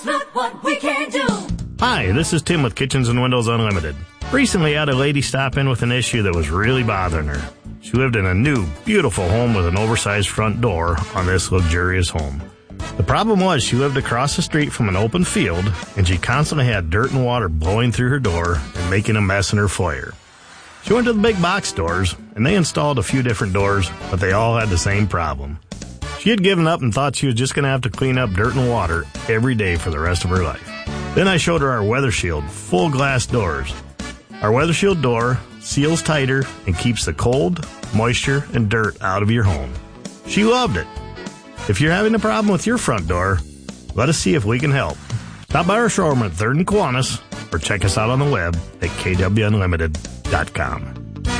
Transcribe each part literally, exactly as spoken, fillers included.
Look what we can do. Hi, this is Tim with Kitchens and Windows Unlimited. Recently, I had a lady stop in with an issue that was really bothering her. She lived in a new, beautiful home with an oversized front door on this luxurious home. The problem was she lived across the street from an open field, and she constantly had dirt and water blowing through her door and making a mess in her foyer. She went to the big box stores, and they installed a few different doors, but they all had the same problem. She had given up and thought she was just going to have to clean up dirt and water every day for the rest of her life. Then I showed her our Weather Shield full glass doors. Our Weather Shield door seals tighter and keeps the cold, moisture, and dirt out of your home. She loved it. If you're having a problem with your front door, let us see if we can help. Stop by our showroom at third and Kiwanis or check us out on the web at k w unlimited dot com.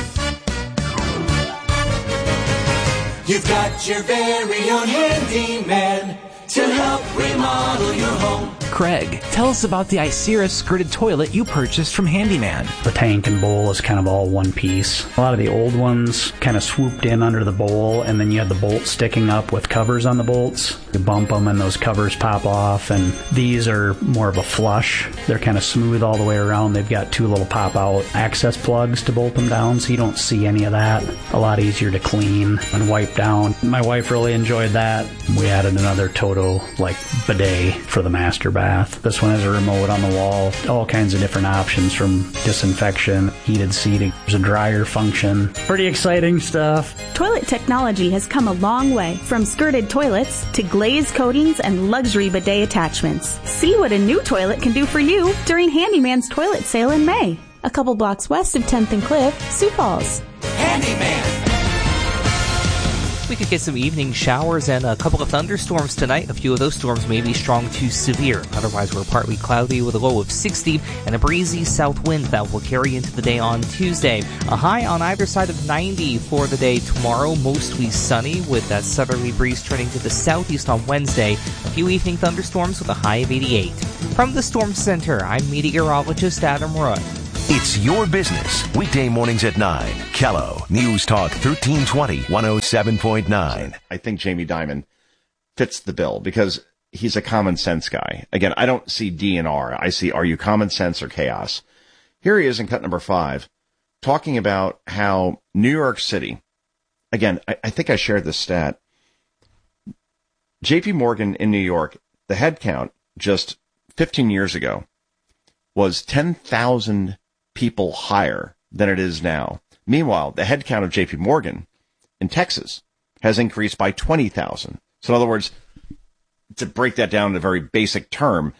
You've got your very own handyman to help remodel your home. Craig, tell us about the Icera skirted toilet you purchased from Handyman. The tank and bowl is kind of all one piece. A lot of the old ones kind of swooped in under the bowl, and then you had the bolt sticking up with covers on the bolts. You bump them and those covers pop off, and these are more of a flush. They're kind of smooth all the way around. They've got two little pop-out access plugs to bolt them down, so you don't see any of that. A lot easier to clean and wipe down. My wife really enjoyed that. We added another Toto, like, bidet for the master bath. This one has a remote on the wall, all kinds of different options from disinfection, heated seating, there's a dryer function. Pretty exciting stuff. Toilet technology has come a long way, from skirted toilets to glazed coatings and luxury bidet attachments. See what a new toilet can do for you during Handyman's toilet sale in May. A couple blocks west of tenth and Cliff, Sioux Falls. Handyman. We could get some evening showers and a couple of thunderstorms tonight. A few of those storms may be strong to severe. Otherwise, we're partly cloudy with a low of sixty and a breezy south wind that will carry into the day on Tuesday. A high on either side of ninety for the day tomorrow, mostly sunny with that southerly breeze turning to the southeast on Wednesday. A few evening thunderstorms with a high of eighty-eight. From the Storm Center, I'm meteorologist Adam Roy. It's your business. Weekday mornings at nine. Kello News Talk thirteen twenty, one oh seven point nine. I think Jamie Dimon fits the bill because he's a common sense guy. Again, I don't see D and R. I see, are you common sense or chaos? Here he is in cut number five, talking about how New York City, again, I, I think I shared this stat. J P Morgan in New York, the head count just fifteen years ago was ten thousand people higher than it is now. Meanwhile, the headcount of J P Morgan in Texas has increased by twenty thousand. So in other words, to break that down in a very basic term,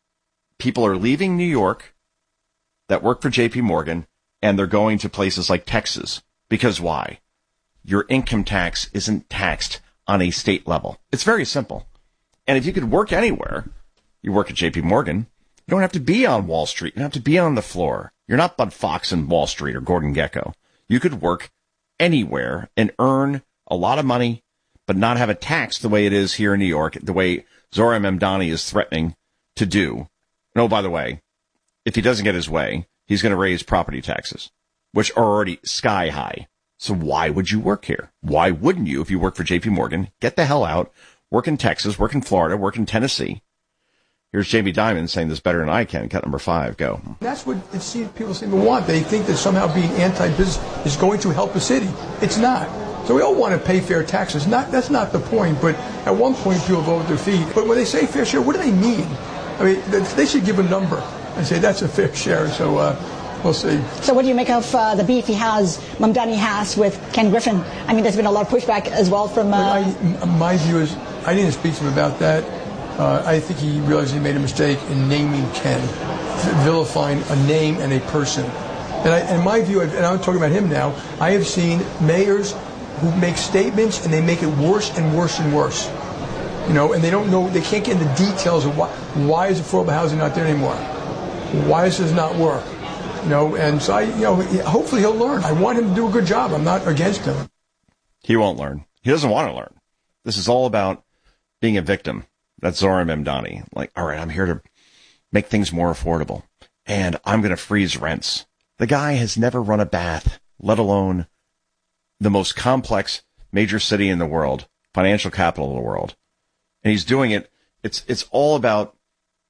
people are leaving New York that work for J P Morgan, and they're going to places like Texas. Because why? Your income tax isn't taxed on a state level. It's very simple. And if you could work anywhere, you work at J P Morgan, you don't have to be on Wall Street. You don't have to be on the floor. You're not Bud Fox in Wall Street or Gordon Gekko. You could work anywhere and earn a lot of money, but not have it taxed the way it is here in New York, the way Zohran Mamdani is threatening to do. And oh, by the way, if he doesn't get his way, he's going to raise property taxes, which are already sky high. So why would you work here? Why wouldn't you, if you work for J P Morgan, get the hell out, work in Texas, work in Florida, work in Tennessee? Here's Jamie Dimon saying this better than I can. Cut number five, go. That's what it seems, people seem to want. They think that somehow being anti-business is going to help the city. It's not. So we all want to pay fair taxes. Not That's not the point, but at one point people vote their feet. But when they say fair share, what do they mean? I mean, they should give a number and say that's a fair share. So uh, we'll see. So what do you make of uh, the beef he has, Mamdani has, with Ken Griffin? I mean, there's been a lot of pushback as well from... Uh... I, my view is, I didn't speak to him about that. Uh, I think he realized he made a mistake in naming Ken, vilifying a name and a person. And I, in my view, and I'm talking about him now, I have seen mayors who make statements and they make it worse and worse and worse. You know, and they don't know, they can't get into details of why, why is affordable housing not there anymore? Why does this not work? You know, and so I, you know, hopefully he'll learn. I want him to do a good job. I'm not against him. He won't learn. He doesn't want to learn. This is all about being a victim. That's Zohran Mamdani. Like, all right, I'm here to make things more affordable, and I'm going to freeze rents. The guy has never run a bath, let alone the most complex major city in the world, financial capital of the world. And he's doing it. It's, it's all about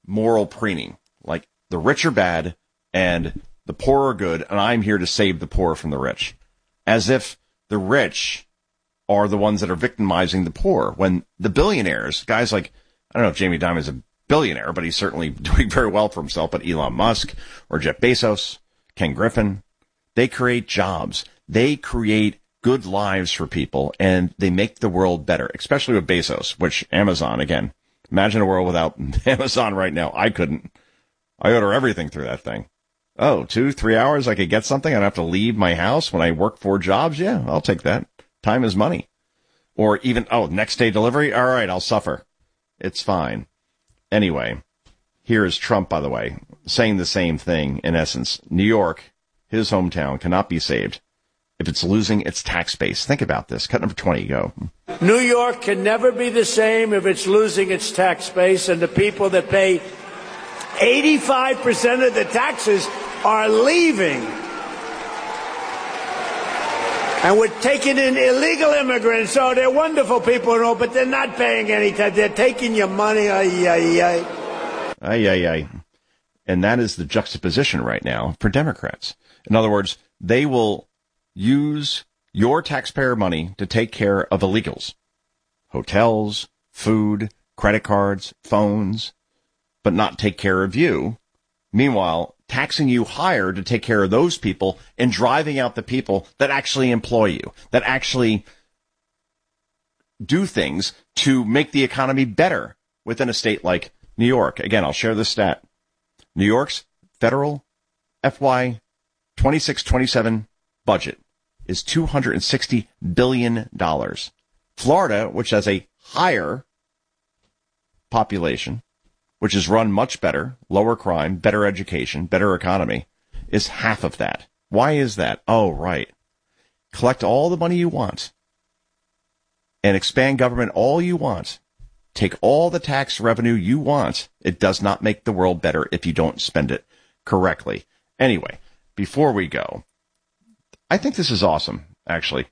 moral preening. Like the rich are bad and the poor are good, and I'm here to save the poor from the rich. As if the rich are the ones that are victimizing the poor, when the billionaires, guys like, I don't know if Jamie Dimon's a billionaire, but he's certainly doing very well for himself, but Elon Musk or Jeff Bezos, Ken Griffin, they create jobs. They create good lives for people, and they make the world better, especially with Bezos, which Amazon, again, imagine a world without Amazon right now. I couldn't. I order everything through that thing. Oh, two, three hours I could get something. I don't have to leave my house when I work four jobs. Yeah, I'll take that. Time is money. Or even, oh, next day delivery? All right, I'll suffer. It's fine. Anyway, here is Trump, by the way, saying the same thing in essence. New York, his hometown, cannot be saved if it's losing its tax base. Think about this. Cut number twenty, go. New York can never be the same if it's losing its tax base, and the people that pay eighty-five percent of the taxes are leaving. And we're taking in illegal immigrants. Oh, they're wonderful people and all, but they're not paying any tax. They're taking your money. Ay, ay, ay. Ay, ay, ay. And that is the juxtaposition right now for Democrats. In other words, they will use your taxpayer money to take care of illegals. Hotels, food, credit cards, phones, but not take care of you. Meanwhile, taxing you higher to take care of those people and driving out the people that actually employ you, that actually do things to make the economy better within a state like New York. Again, I'll share this stat. New York's federal F Y twenty-six twenty-seven budget is two hundred sixty billion dollars. Florida, which has a higher population, which is run much better, lower crime, better education, better economy, is half of that. Why is that? Oh, right. Collect all the money you want and expand government all you want. Take all the tax revenue you want. It does not make the world better if you don't spend it correctly. Anyway, before we go, I think this is awesome, actually.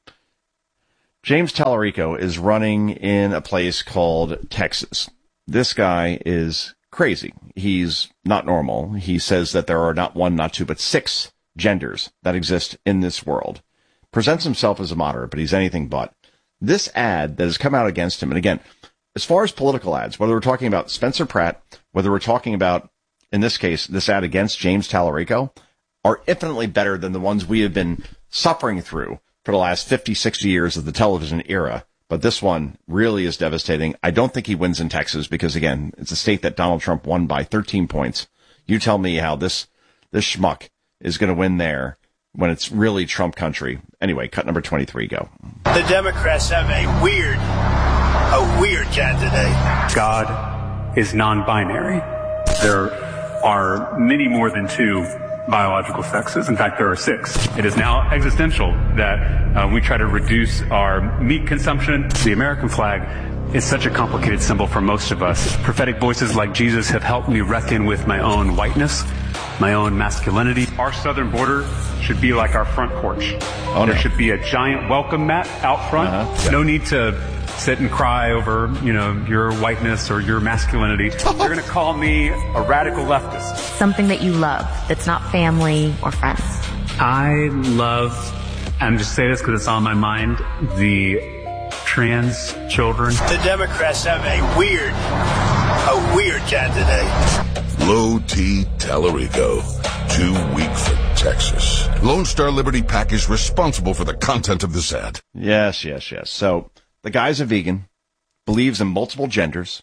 James Tallarico is running in a place called Texas. This guy is crazy. He's not normal. He says that there are not one, not two, but six genders that exist in this world. Presents himself as a moderate, but he's anything but. This ad that has come out against him, and again, as far as political ads, whether we're talking about Spencer Pratt, whether we're talking about, in this case, this ad against James Tallarico, are infinitely better than the ones we have been suffering through for the last fifty, sixty years of the television era. But this one really is devastating. I don't think he wins in Texas because, again, it's a state that Donald Trump won by thirteen points. You tell me how this this schmuck is going to win there when it's really Trump country. Anyway, cut number twenty-three, go. The Democrats have a weird, a weird candidate. God is non-binary. There are many more than two biological sexes. In fact, there are six. It is now existential that uh, we try to reduce our meat consumption. The American flag is such a complicated symbol for most of us. Prophetic voices like Jesus have helped me reckon with my own whiteness, my own masculinity. Our southern border should be like our front porch. Oh, there no. should be a giant welcome mat out front. Uh-huh. No need to sit and cry over, you know, your whiteness or your masculinity. They're going to call me a radical leftist. Something that you love that's not family or friends. I love, and just say this because it's on my mind, the trans children. The Democrats have a weird, a weird candidate. Low T Tallarico. Too weak for Texas. Lone Star Liberty PAC is responsible for the content of this ad. Yes, yes, yes. So, the guy's a vegan, believes in multiple genders,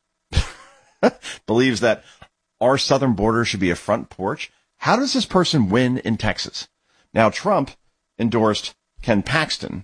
believes that our southern border should be a front porch. How does this person win in Texas? Now, Trump endorsed Ken Paxton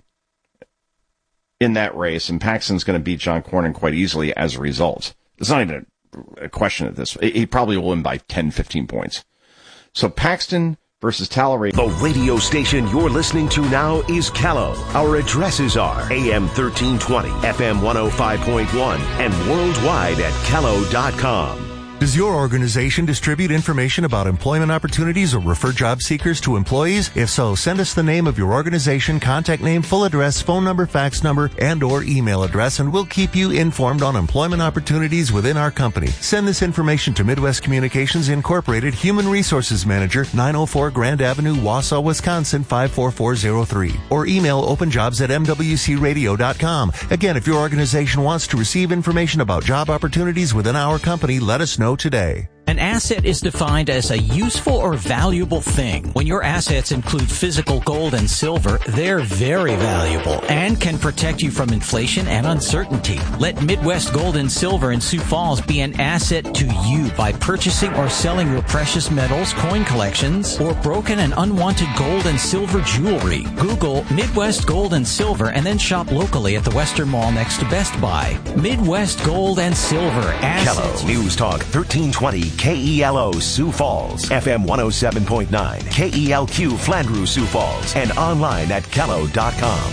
in that race, and Paxton's going to beat John Cornyn quite easily as a result. It's not even a, a question of this. He probably will win by ten, fifteen points. So Paxton versus Tallarico. The radio station you're listening to now is Callow. Our addresses are A M thirteen twenty, F M one oh five point one, and worldwide at callow dot com. Does your organization distribute information about employment opportunities or refer job seekers to employees? If so, send us the name of your organization, contact name, full address, phone number, fax number, and or email address, and we'll keep you informed on employment opportunities within our company. Send this information to Midwest Communications Incorporated, Human Resources Manager, nine oh four Grand Avenue, Wausau, Wisconsin, five four four zero three. Or email openjobs at m w c radio dot com. Again, if your organization wants to receive information about job opportunities within our company, let us know today. An asset is defined as a useful or valuable thing. When your assets include physical gold and silver, they're very valuable and can protect you from inflation and uncertainty. Let Midwest Gold and Silver in Sioux Falls be an asset to you by purchasing or selling your precious metals, coin collections, or broken and unwanted gold and silver jewelry. Google Midwest Gold and Silver and then shop locally at the Western Mall next to Best Buy. Midwest Gold and Silver. Assets. Kello News Talk thirteen twenty K E L O Sioux Falls, F M one oh seven point nine, K E L Q Flandreau Sioux Falls, and online at kello dot com.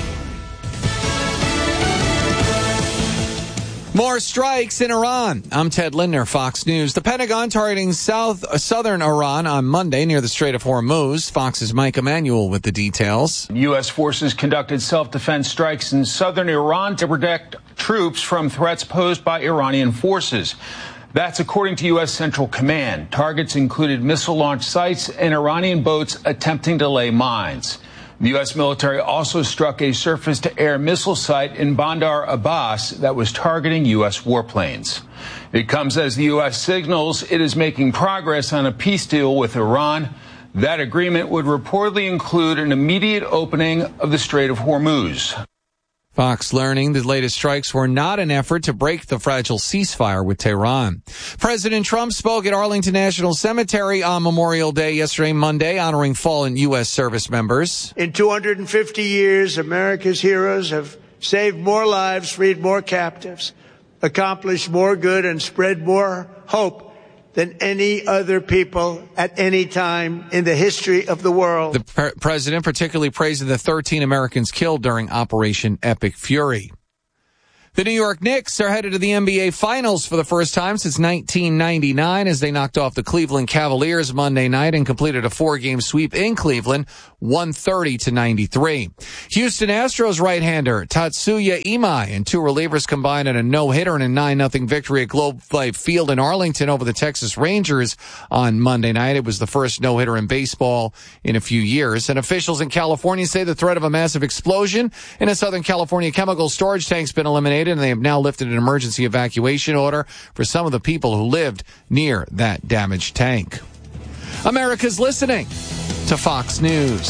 More strikes in Iran. I'm Ted Lindner, Fox News. The Pentagon targeting south uh, southern Iran on Monday near the Strait of Hormuz. Fox's Mike Emanuel with the details. U S forces conducted self-defense strikes in southern Iran to protect troops from threats posed by Iranian forces. That's according to U S Central Command. Targets included missile launch sites and Iranian boats attempting to lay mines. The U S military also struck a surface-to-air missile site in Bandar Abbas that was targeting U S warplanes. It comes as the U S signals it is making progress on a peace deal with Iran. That agreement would reportedly include an immediate opening of the Strait of Hormuz. Fox learning the latest strikes were not an effort to break the fragile ceasefire with Tehran. President Trump spoke at Arlington National Cemetery on Memorial Day yesterday, Monday, honoring fallen U S service members. In two hundred fifty years, America's heroes have saved more lives, freed more captives, accomplished more good, and spread more hope than any other people at any time in the history of the world. The pre- president particularly praised the thirteen Americans killed during Operation Epic Fury. The New York Knicks are headed to the N B A Finals for the first time since nineteen ninety-nine as they knocked off the Cleveland Cavaliers Monday night and completed a four-game sweep in Cleveland, one thirty to ninety-three. Houston Astros right-hander Tatsuya Imai and two relievers combined in a no-hitter and a nine nothing victory at Globe Life Field in Arlington over the Texas Rangers on Monday night. It was the first no-hitter in baseball in a few years. And officials in California say the threat of a massive explosion in a Southern California chemical storage tank's been eliminated, and they have now lifted an emergency evacuation order for some of the people who lived near that damaged tank. America's listening to Fox News.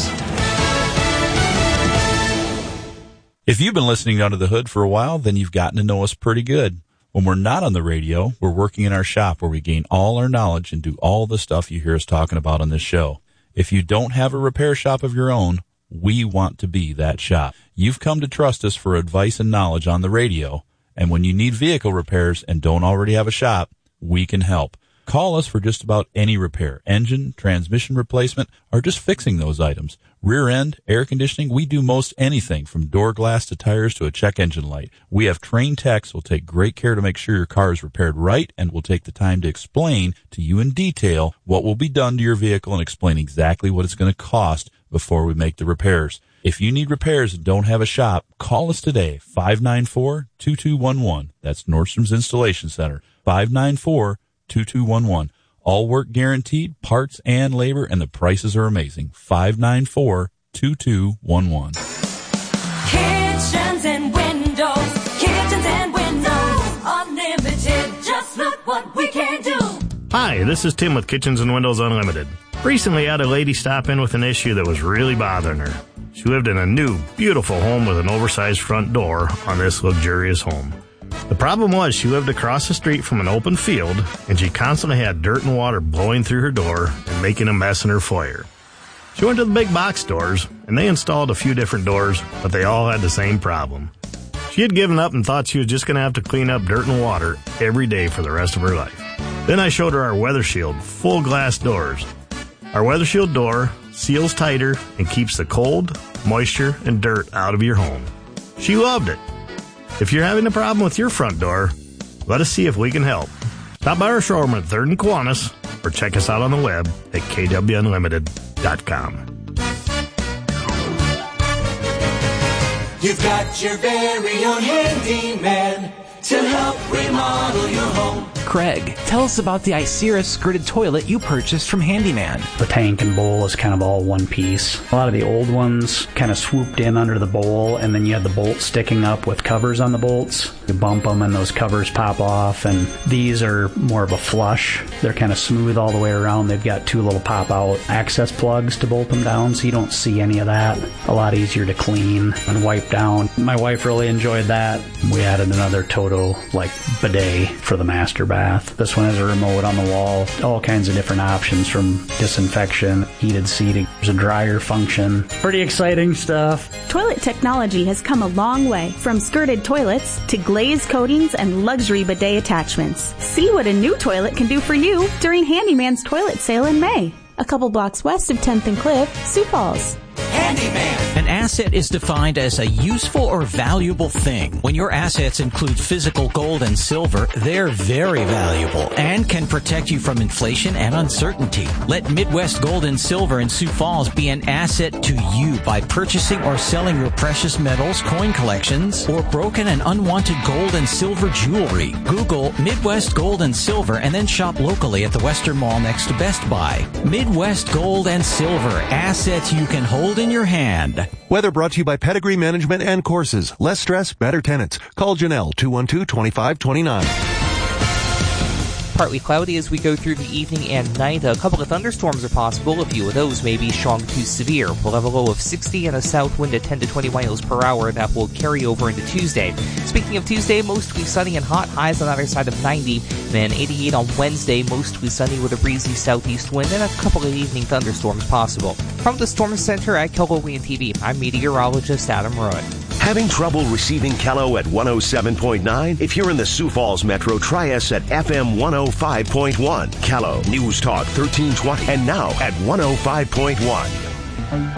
If you've been listening Under the Hood for a while, then you've gotten to know us pretty good. When we're not on the radio, we're working in our shop where we gain all our knowledge and do all the stuff you hear us talking about on this show. If you don't have a repair shop of your own, we want to be that shop. You've come to trust us for advice and knowledge on the radio, and when you need vehicle repairs and don't already have a shop, we can help. Call us for just about any repair, engine, transmission replacement, or just fixing those items. Rear end, air conditioning, we do most anything from door glass to tires to a check engine light. We have trained techs who will take great care to make sure your car is repaired right and will take the time to explain to you in detail what will be done to your vehicle and explain exactly what it's going to cost before we make the repairs. If you need repairs and don't have a shop, call us today, five nine four, two two one one. That's Nordstrom's Installation Center, five nine four, two two one one. All work guaranteed, parts and labor, and the prices are amazing. five nine four, two two one one. Kitchens and windows, kitchens and windows, unlimited. Just look what we can do. Hi, this is Tim with Kitchens and Windows Unlimited. Recently, I had a lady stop in with an issue that was really bothering her. She lived in a new, beautiful home with an oversized front door on this luxurious home. The problem was she lived across the street from an open field, and she constantly had dirt and water blowing through her door and making a mess in her foyer. She went to the big box stores, and they installed a few different doors, but they all had the same problem. She had given up and thought she was just going to have to clean up dirt and water every day for the rest of her life. Then I showed her our Weather Shield full glass doors. Our Weather Shield door seals tighter and keeps the cold, moisture, and dirt out of your home. She loved it. If you're having a problem with your front door, let us see if we can help. Stop by our showroom at third and Kiwanis or check us out on the web at k w unlimited dot com. You've got your very own handyman to help remodel your home. Craig, tell us about the Icera skirted toilet you purchased from Handyman. The tank and bowl is kind of all one piece. A lot of the old ones kind of swooped in under the bowl, and then you had the bolts sticking up with covers on the bolts. You bump them and those covers pop off, and these are more of a flush. They're kind of smooth all the way around. They've got two little pop-out access plugs to bolt them down, so you don't see any of that. A lot easier to clean and wipe down. My wife really enjoyed that. We added another Toto like bidet for the master bath. This one has a remote on the wall, all kinds of different options from disinfection, heated seating, there's a dryer function. Pretty exciting stuff. Toilet technology has come a long way, from skirted toilets to glazed coatings and luxury bidet attachments. See what a new toilet can do for you during Handyman's toilet sale in May. A couple blocks west of tenth and Cliff, Sioux Falls. Handyman. An asset is defined as a useful or valuable thing. When your assets include physical gold and silver, they're very valuable and can protect you from inflation and uncertainty. Let Midwest Gold and Silver in Sioux Falls be an asset to you by purchasing or selling your precious metals, coin collections, or broken and unwanted gold and silver jewelry. Google Midwest Gold and Silver and then shop locally at the Western Mall next to Best Buy. Midwest Gold and Silver, assets you can hold in your hand. Weather brought to you by Pedigree Management and Courses. Less stress, better tenants. Call Janelle, two one two, two five two nine. Partly cloudy as we go through the evening and night. A couple of thunderstorms are possible. A few of those may be strong to severe. We'll have a low of sixty and a south wind at ten to twenty miles per hour. That will carry over into Tuesday. Speaking of Tuesday, mostly sunny and hot. Highs on either side of ninety. Then eighty-eight on Wednesday, mostly sunny with a breezy southeast wind and a couple of evening thunderstorms possible. From the Storm Center at KELO T V, I'm meteorologist Adam Roy. Having trouble receiving KELO at one oh seven point nine? If you're in the Sioux Falls Metro, try us at F M one oh five point one. KELO News Talk thirteen twenty and now at one oh five point one.